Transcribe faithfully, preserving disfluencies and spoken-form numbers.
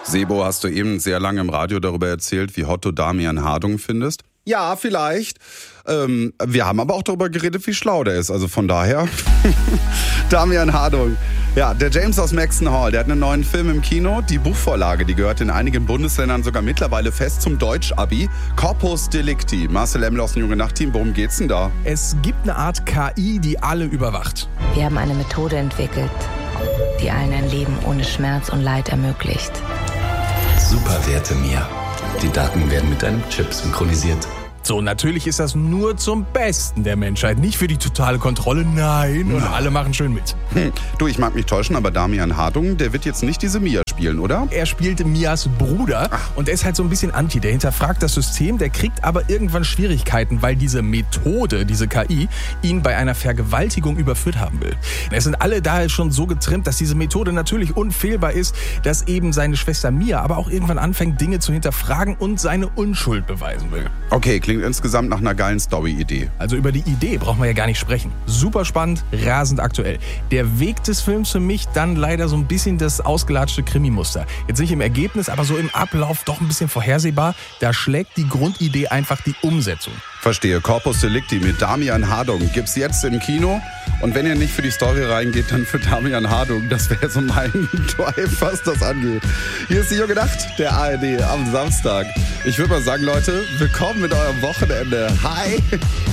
Sebo, hast du eben sehr lange im Radio darüber erzählt, wie hot du Damian Hardung findest? Ja, vielleicht. Ähm, wir haben aber auch darüber geredet, wie schlau der ist. Also von daher, Damian Hardung. Ja, der James aus Maxton Hall, der hat einen neuen Film im Kino. Die Buchvorlage, die gehört in einigen Bundesländern sogar mittlerweile fest zum Deutsch-Abi. Corpus Delicti. Marcel Emmler aus dem Junge Nacht-Team, worum geht's denn da? Es gibt eine Art K I, die alle überwacht. Wir haben eine Methode entwickelt, die allen ein Leben ohne Schmerz und Leid ermöglicht. Superwerte Mia. Die Daten werden mit einem Chip synchronisiert. So, natürlich ist das nur zum Besten der Menschheit, nicht für die totale Kontrolle, nein, und alle machen schön mit. Hm. Du, ich mag mich täuschen, aber Damian Hardung, der wird jetzt nicht diese Mia spielen, oder? Er spielte Mias Bruder Ach. und er ist halt so ein bisschen anti, der hinterfragt das System, der kriegt aber irgendwann Schwierigkeiten, weil diese Methode, diese K I, ihn bei einer Vergewaltigung überführt haben will. Es sind alle daher schon so getrimmt, dass diese Methode natürlich unfehlbar ist, dass eben seine Schwester Mia aber auch irgendwann anfängt, Dinge zu hinterfragen und seine Unschuld beweisen will. Okay, klingt insgesamt nach einer geilen Story-Idee. Also über die Idee brauchen wir ja gar nicht sprechen. Super spannend, rasend aktuell. Der Weg des Films für mich dann leider so ein bisschen das ausgelatschte Krimi-Muster. Jetzt nicht im Ergebnis, aber so im Ablauf doch ein bisschen vorhersehbar. Da schlägt die Grundidee einfach die Umsetzung. Verstehe. Corpus Delicti mit Damian Hardung gibt's jetzt im Kino. Und wenn ihr nicht für die Story reingeht, dann für Damian Hardung. Das wäre so mein Drive, was das angeht. Hier ist die Junge Nacht, der A R D am Samstag. Ich würde mal sagen, Leute, willkommen mit eurem Wochenende. Hi!